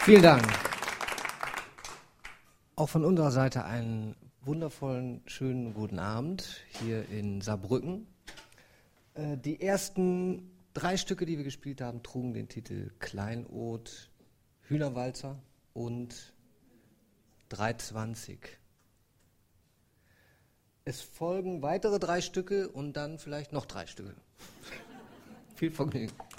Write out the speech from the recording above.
Vielen Dank. Auch von unserer Seite einen wundervollen, schönen guten Abend hier in Saarbrücken. Die ersten 3 Stücke, die wir gespielt haben, trugen den Titel Kleinod, Hühnerwalzer und 320. Es folgen weitere 3 Stücke und dann vielleicht noch 3 Stücke. Viel Vergnügen.